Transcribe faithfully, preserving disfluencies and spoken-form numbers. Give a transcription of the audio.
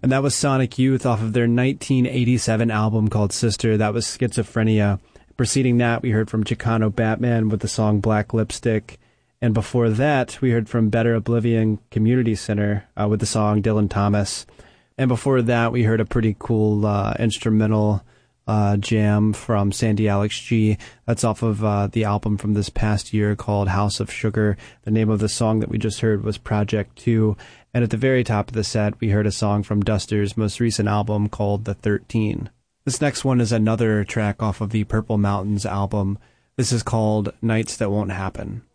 And that was Sonic Youth off of their nineteen eighty-seven album called Sister. That was Schizophrenia. Preceding that, we heard from Chicano Batman with the song Black Lipstick. And before that, we heard from Better Oblivion Community Center uh, with the song Dylan Thomas. And before that, we heard a pretty cool uh, instrumental uh, jam from Sandy Alex G. That's off of uh, the album from this past year called House of Sugar. The name of the song that we just heard was Project two. And at the very top of the set, we heard a song from Duster's most recent album called The thirteen. This next one is another track off of the Purple Mountains album. This is called Nights That Won't Happen.